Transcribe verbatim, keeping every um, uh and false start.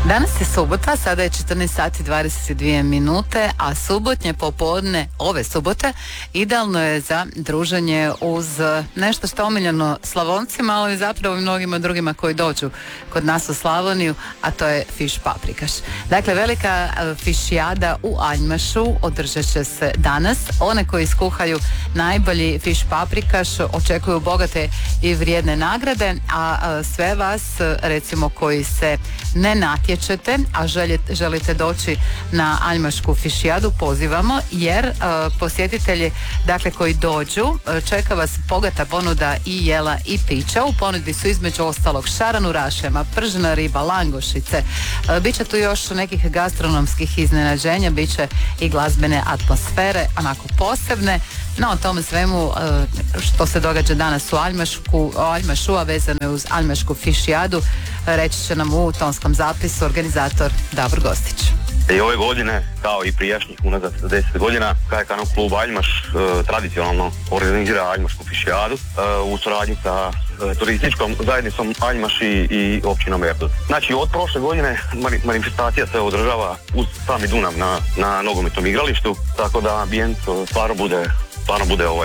Danas je subota, sada je četrnaest sati dvadeset dvije minute, a subotnje popodne ove subote idealno je za druženje uz nešto što je omiljeno Slavoncima, ali zapravo i mnogima drugima koji dođu kod nas u Slavoniju, a to je fiš paprikaš. Dakle, velika fišijada u Aljmašu održat će se danas. One koji iskuhaju najbolji fiš paprikaš očekuju bogate i vrijedne nagrade, a sve vas, recimo, koji se ne natječete, a želite, želite doći na Aljmašku fišijadu, pozivamo, jer uh, posjetitelji, dakle, koji dođu, uh, čeka vas bogata ponuda i jela i pića. U ponudbi su između ostalog šaran u rašema, pržena riba, langošice, uh, bit će tu još nekih gastronomskih iznenađenja, bit će i glazbene atmosfere, onako posebne. No, o tome svemu uh, što se događa danas u Aljmašku, Aljmašu, a vezano je uz Aljmašku fišijadu, reći će nam u tonskom zapisu organizator Davor Gostić. I ove godine, kao i prijašnjih unazad deset godina, K J K klub Aljmaš e, tradicionalno organizira Aljmašku fišijadu e, u suradnji sa e, turističkom zajednicom Aljmaš i, i općinom Erdut. Znači, od prošle godine manifestacija se održava uz sami Dunav na, na nogometnom igralištu, tako da ambijent stvarno bude, stvarno bude ovaj